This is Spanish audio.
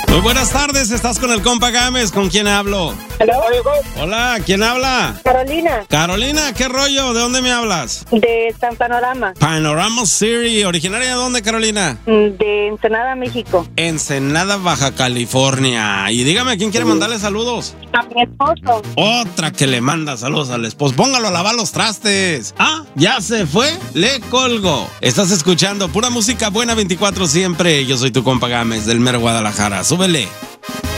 Muy buenas tardes, estás con el compa Gámez. ¿Con quién hablo? Hello. Hola, ¿quién habla? Carolina, Carolina, ¿qué rollo? ¿De dónde me hablas? de San Panorama, Panorama City. ¿Originaria de dónde, Carolina? de Ensenada, México. Ensenada, Baja California. Y dígame, ¿quién quiere mandarle saludos? A mi esposo. Otra que le manda saludos al esposo. Póngalo a lavar los trastes. Ah, ya se fue, le colgo. Estás escuchando pura música buena 24 siempre. Yo soy tu compa Gámez del mero Guadalajara. Súbele.